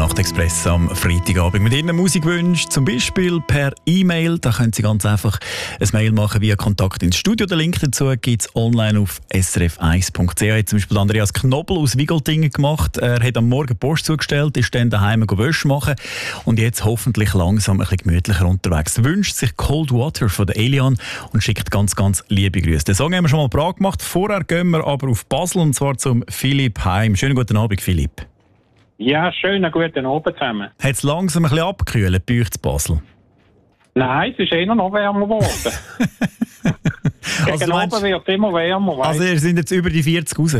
Nachtexpress am Freitagabend. Mit Ihren Musikwünschen, zum Beispiel per E-Mail, da können Sie ganz einfach ein Mail machen via Kontakt ins Studio. Den Link dazu gibt es online auf srf1.ch. Hat zum Beispiel Andreas Knobel aus Wigoltingen gemacht. Er hat am Morgen Post zugestellt, ist dann daheim Wäsche machen und jetzt hoffentlich langsam ein bisschen gemütlicher unterwegs. Wünscht sich Cold Water von der Elian und schickt ganz, ganz liebe Grüße. Den Song haben wir schon mal parat gemacht. Vorher gehen wir aber auf Basel und zwar zum Philipp Heim. Schönen guten Abend, Philipp. Ja, schönen guten Abend zusammen. Hat es langsam ein bisschen abgekühlt bei euch zu Basel? Nein, es ist eher noch wärmer geworden. Gegen Abend wird es immer wärmer. Also ihr seid jetzt über die 40 raus?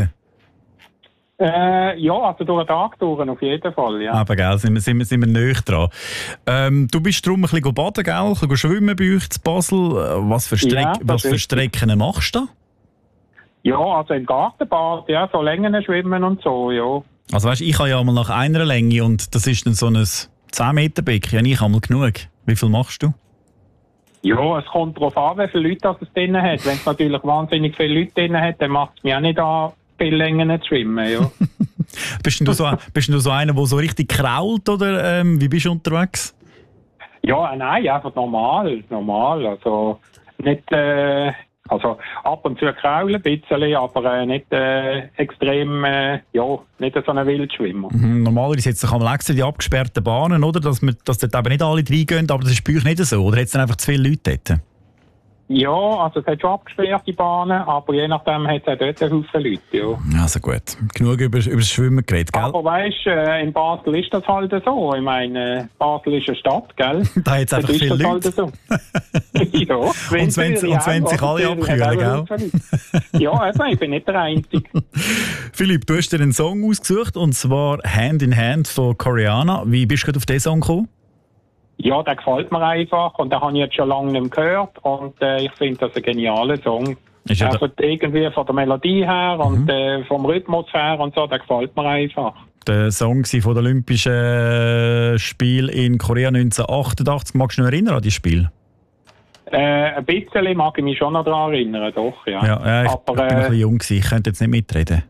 Ja, also durch den Tag durch, auf jeden Fall, ja. Aber gell, sind wir näher dran. Du bist darum ein bisschen baden, gell? Ein bisschen schwimmen bei euch zu Basel. Was für Strecken machst du da? Ja, also im Gartenbad, ja, so Längen schwimmen und so, ja. Also weißt, ich habe ja mal nach einer Länge und das ist dann so ein 10-Meter-Becken. Ja, ich habe mal genug. Wie viel machst du? Ja, es kommt darauf an, wie viele Leute es drin hat. Wenn es natürlich wahnsinnig viele Leute drin hat, dann macht es mich auch nicht an, viele Längen zu schwimmen, ja. Bist du so einer, der so richtig krault, oder wie bist du unterwegs? Ja, nein, einfach normal. Also nicht... Also ab und zu kraulen ein bisschen, aber nicht extrem, nicht so ein Wildschwimmer. Normalerweise hat es doch einmal extra die abgesperrten Bahnen, oder? Dass dort eben nicht alle reingehen, aber das ist bei euch nicht so, oder hat es dann einfach zu viele Leute dort? Ja, also es hat schon abgesperrte Bahnen, aber je nachdem hat es auch dort einen Haufen Leute, ja. Also gut, genug über das Schwimmen geredet, gell? Aber weisst, in Basel ist das halt so. Ich meine, Basel ist eine Stadt, gell? Da hat es einfach viele Leute. Halt so. Ja, und wenn sich alle abkühlen, gell? Ja, eben, ich bin nicht der Einzige. Philipp, du hast dir einen Song ausgesucht, und zwar «Hand in Hand» von Koreana. Wie bist du gerade auf diesen Song gekommen? Ja, der gefällt mir einfach und den habe ich jetzt schon lange nicht mehr gehört und ich finde das ein genialer Song. Also irgendwie von der Melodie her und vom Rhythmus her und so, der gefällt mir einfach. Der Song von den Olympischen Spielen in Korea 1988. Magst du dich noch erinnern an dieses Spiel? Ein bisschen mag ich mich schon noch daran erinnern, doch, ja. Ich bin ein bisschen jung gewesen, ich könnte jetzt nicht mitreden.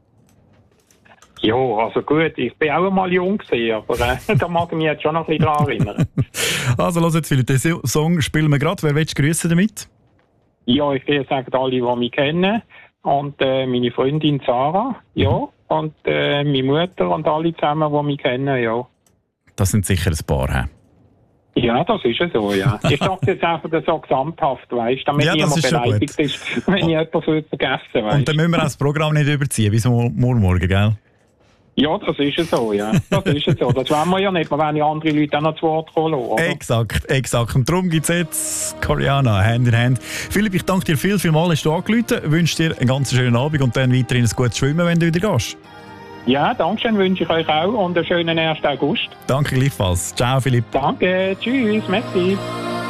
Ja, also gut, ich bin auch einmal jung gewesen, aber da mag ich mich jetzt schon noch ein bisschen daran erinnern. Also los jetzt, Philipp, den Song spielen wir gerade. Wer willst du grüßen damit? Ja, ich will sagen, alle, die mich kennen. Und meine Freundin Sarah, ja. Und meine Mutter und alle zusammen, die mich kennen, ja. Das sind sicher ein paar, he? Ja, das ist ja so, ja. Ich sage jetzt einfach so gesamthaft, weißt, damit niemand beleidigt ist, wenn ich etwas vergessen, weißt. Und dann müssen wir auch das Programm nicht überziehen, bis morgen, gell? Ja, das ist ja so, ja. Das ist ja so. Das wollen wir ja nicht. Wir wollen ja andere Leute auch noch zu Wort kommen lassen, oder? Exakt. Und darum gibt es jetzt Koreana, Hand in Hand. Philipp, ich danke dir vielmals, hast du angerufen. Ich wünsche dir einen ganz schönen Abend und dann weiterhin ein gutes Schwimmen, wenn du wieder gehst. Ja, danke schön, wünsche ich euch auch und einen schönen 1. August. Danke gleichfalls. Ciao, Philipp. Danke, tschüss, merci.